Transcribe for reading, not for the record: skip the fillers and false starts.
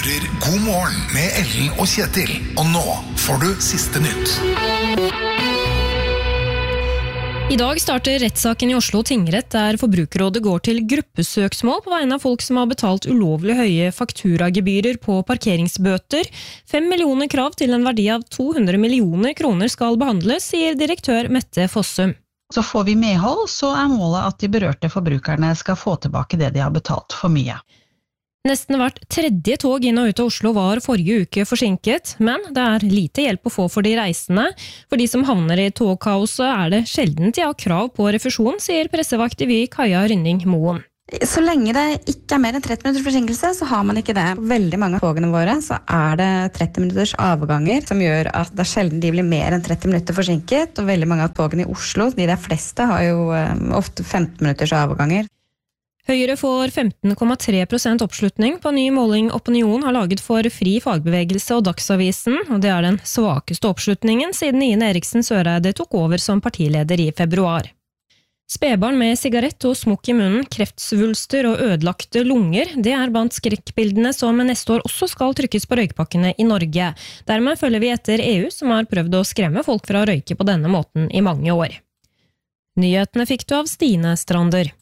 hører God morgen med Ellen og Kjetil. Og nå får du siste nytt. I dag starter rettssaken i Oslo tingrett der Forbrukerrådet går til gruppesøksmål på vegne av folk som har betalt ulovlig høye fakturagebyrer på parkeringsbøter. 5 millioner krav til en verdi av 200 millioner kroner skal behandles, sier direktør Mette Fossum. Så får vi medhold, så målet at de berørte forbrukerne skal få tilbake det de har betalt for mye. Nesten hvert tredje tog inn og ut av Oslo var forrige uke forsinket, men det er lite hjelp å få for de reisende. For de som havner i togkaoset det sjelden de har krav på refusjon, sier pressevakt i Vy Kaja Rynning Moen. Så lenge det ikke mer enn 30 minutters forsinkelse, så har man ikke det. På veldig mange av togene våre så det 30 minutters avganger, som gjør at det sjelden de blir mer enn 30 minutter forsinket, og veldig mange av togene i Oslo, de der fleste, har jo ofte 15 minutters avganger. Høyre får 15,3% oppslutning på ny måling Opinion har laget for Fri Fagbevegelse og Dagsavisen, og det den svakeste oppslutningen siden Ine Eriksen Søreide tok over som partileder i februar. Spedbarn med sigarett og smokk i munnen, kreftsvulster og ødelagte lunger, det blant skrekkbildene som neste år også skal trykkes på røykpakkene i Norge. Dermed følger vi etter EU, som har prøvd å skremme folk fra å røyke på denne måten i mange år. Nyhetene fikk du av Stine Strander.